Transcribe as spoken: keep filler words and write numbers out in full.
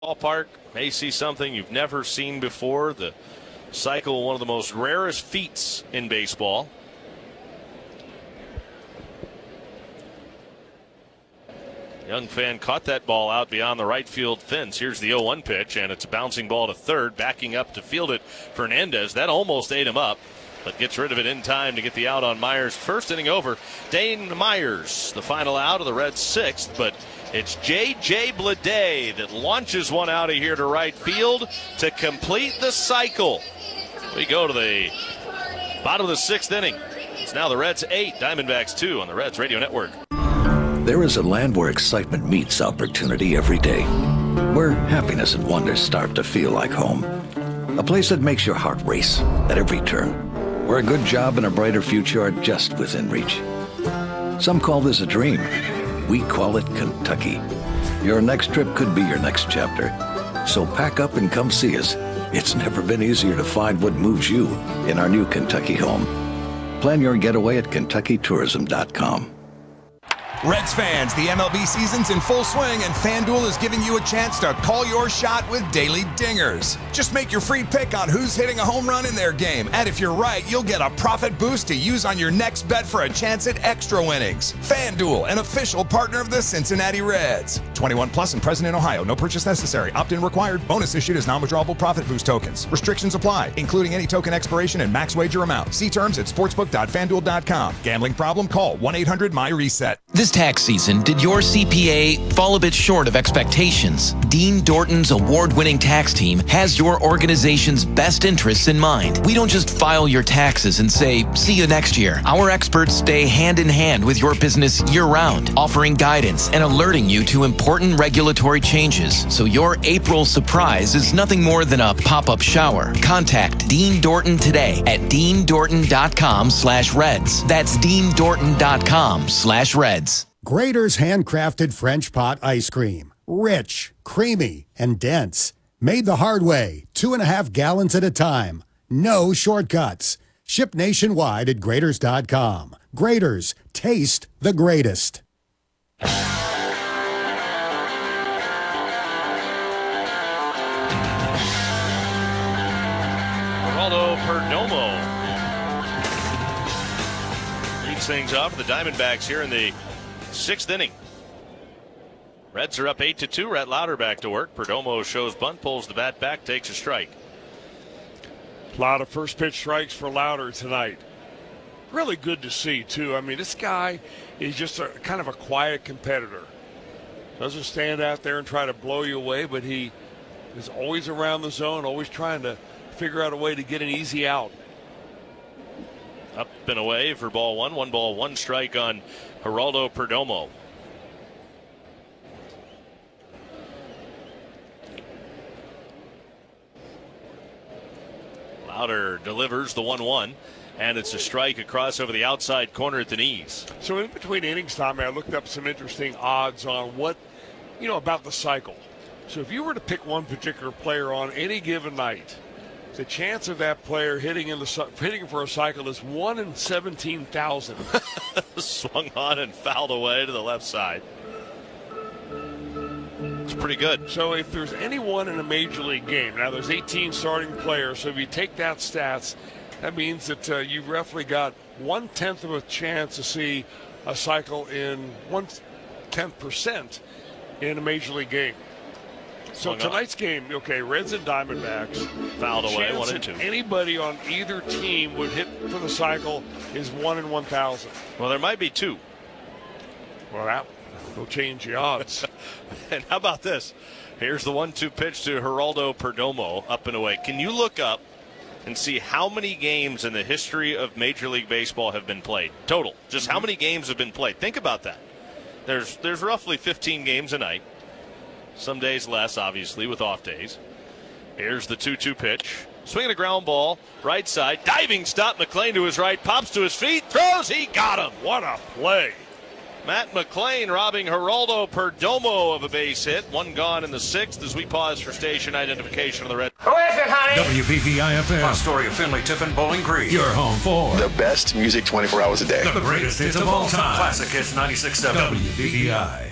Ballpark may see something you've never seen before. The cycle, one of the most rarest feats in baseball. Young fan caught that ball out beyond the right field fence. Here's the oh one pitch, and it's a bouncing ball to third. Backing up to field it, Fernandez. That almost ate him up, but gets rid of it in time to get the out on Myers. First inning over. Dane Myers, the final out of the Reds' sixth, but it's J J Bleday that launches one out of here to right field to complete the cycle. We go to the bottom of the sixth inning. It's now the Reds eight, Diamondbacks two on the Reds Radio Network. There is a land where excitement meets opportunity every day, where happiness and wonder start to feel like home. A place that makes your heart race at every turn, where a good job and a brighter future are just within reach. Some call this a dream. We call it Kentucky. Your next trip could be your next chapter. So pack up and come see us. It's never been easier to find what moves you in our new Kentucky home. Plan your getaway at Kentucky Tourism dot com. Reds fans, the M L B season's in full swing, and FanDuel is giving you a chance to call your shot with daily dingers. Just make your free pick on who's hitting a home run in their game, and if you're right, you'll get a profit boost to use on your next bet for a chance at extra winnings. FanDuel, an official partner of the Cincinnati Reds. twenty-one plus and present in Ohio. No purchase necessary. Opt-in required. Bonus issued as non-withdrawable profit boost tokens. Restrictions apply, including any token expiration and max wager amount. See terms at sportsbook dot fan duel dot com. Gambling problem? Call one eight hundred my reset. This tax season, did your C P A fall a bit short of expectations? Dean Dorton's award-winning tax team has your organization's best interests in mind. We don't just file your taxes and say, see you next year. Our experts stay hand-in-hand with your business year-round, offering guidance and alerting you to important regulatory changes, so your April surprise is nothing more than a pop-up shower. Contact Dean Dorton today at dean dorton dot com slash reds. That's dean dorton dot com slash reds. Graeter's handcrafted French pot ice cream. Rich, creamy, and dense. Made the hard way, two and a half gallons at a time. No shortcuts. Ship nationwide at Graeters dot com. Graeter's, taste the greatest. Geraldo Perdomo leads things off for the Diamondbacks here in the sixth inning. Reds are up eight to two. Rhett Lauder back to work. Perdomo shows bunt, pulls the bat back, takes a strike. A lot of first pitch strikes for Lauder tonight. Really good to see, too. I mean, this guy is just a kind of a quiet competitor. Doesn't stand out there and try to blow you away, but he is always around the zone, always trying to figure out a way to get an easy out. Up and away for ball one. One ball, one strike on Geraldo Perdomo. Lauder delivers the one one, and it's a strike across over the outside corner at the knees. So in between innings, Tommy, I looked up some interesting odds on what, you know, about the cycle. So if you were to pick one particular player on any given night, the chance of that player hitting in the hitting for a cycle is one in seventeen thousand. Swung on and fouled away to the left side. It's pretty good. So if there's anyone in a major league game, now there's eighteen starting players, so if you take that stats, that means that uh, you've roughly got one-tenth of a chance to see a cycle in one-tenth percent in a major league game. So tonight's game, okay, Reds and Diamondbacks. Fouled away, one and two. Anybody on either team would hit for the cycle is one in one thousand. Well, there might be two. Well, that will change the odds. And how about this? Here's the one two pitch to Geraldo Perdomo, up and away. Can you look up and see how many games in the history of Major League Baseball have been played? Total. Just mm-hmm. How many games have been played? Think about that. There's there's roughly fifteen games a night. Some days less, obviously, with off days. Here's the two two pitch. Swinging a ground ball, right side. Diving stop, McLean to his right. Pops to his feet. Throws. He got him. What a play. Matt McLean robbing Geraldo Perdomo of a base hit. One gone in the sixth as we pause for station identification of the Red. Who is it, honey? W B V I F M. Astoria, Finley, Tiffin, Bowling Green. Your home for the best music twenty-four hours a day. The greatest hits of all time. Classic Hits ninety-six point seven. W B V I.